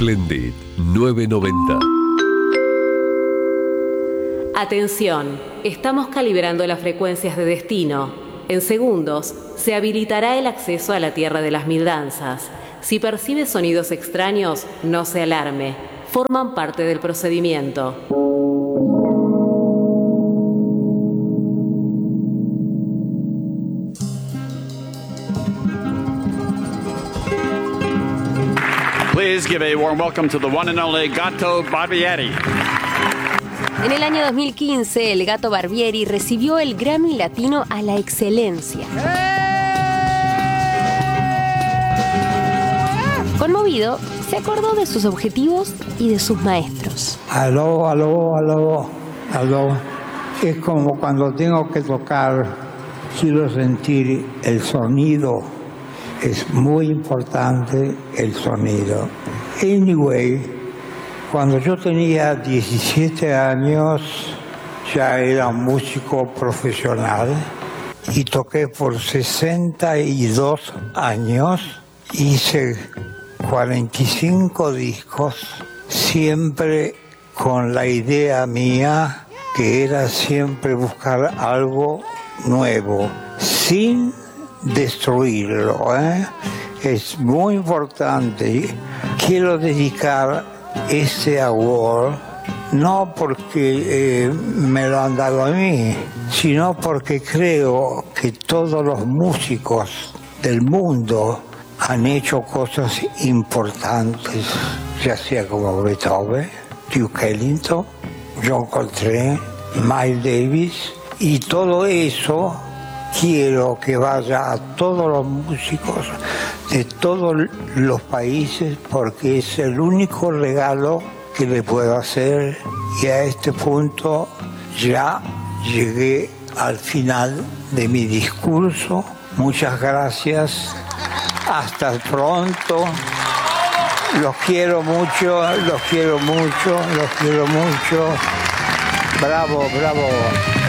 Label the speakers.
Speaker 1: Splendid 990.
Speaker 2: Atención, estamos calibrando las frecuencias de destino. En segundos se habilitará el acceso a la Tierra de las Mil Danzas. Si percibe sonidos extraños, no se alarme. Forman parte del procedimiento.
Speaker 3: Please give a warm welcome to the one and only Gato Barbieri.
Speaker 4: En el año 2015, el Gato Barbieri recibió el Grammy Latino a la Excelencia. Conmovido, se acordó de sus objetivos y de sus maestros.
Speaker 5: Aló. Es como cuando tengo que tocar, quiero sentir el sonido. Es muy importante el sonido. Anyway, cuando yo tenía 17 años, ya era músico profesional y toqué por 62 años. Hice 45 discos, siempre con la idea mía, que era siempre buscar algo nuevo, sin destruirlo, ¿eh? Es muy importante. Quiero dedicar este award no porque me lo han dado a mí, sino porque creo que todos los músicos del mundo han hecho cosas importantes, ya sea como Beethoven, Duke Ellington, John Coltrane, Miles Davis, y todo eso quiero que vaya a todos los músicos de todos los países, porque es el único regalo que le puedo hacer. Y a este punto ya llegué al final de mi discurso. Muchas gracias. Hasta pronto. Los quiero mucho. Bravo.